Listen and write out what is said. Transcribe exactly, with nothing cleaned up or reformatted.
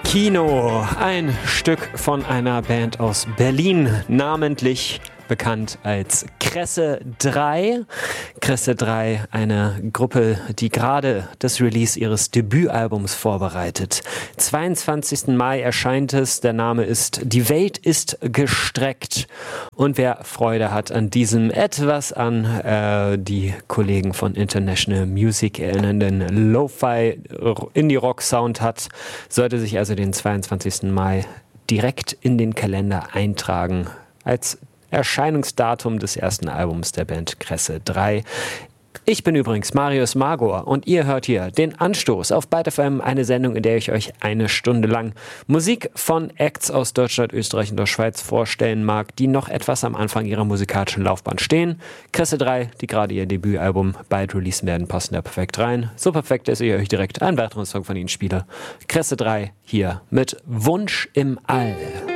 Kino, ein Stück von einer Band aus Berlin, namentlich bekannt als Kresse drei. Kresse drei, eine Gruppe, die gerade das Release ihres Debütalbums vorbereitet. zweiundzwanzigsten Mai erscheint es, der Name ist Die Welt ist gestreckt. Und wer Freude hat an diesem etwas an äh, die Kollegen von International Music erinnernden Lo-Fi Indie-Rock-Sound hat, sollte sich also den zweiundzwanzigsten Mai direkt in den Kalender eintragen als Erscheinungsdatum des ersten Albums der Band Kresse drei. Ich bin übrigens Marius Magor und ihr hört hier den Anstoß auf Byte F M, eine Sendung, in der ich euch eine Stunde lang Musik von Acts aus Deutschland, Österreich und der Schweiz vorstellen mag, die noch etwas am Anfang ihrer musikalischen Laufbahn stehen. Kresse drei, die gerade ihr Debütalbum bald releasen werden, passen da perfekt rein. So perfekt, dass ich euch direkt einen weiteren Song von ihnen spiele. Kresse drei hier mit Wunsch im All.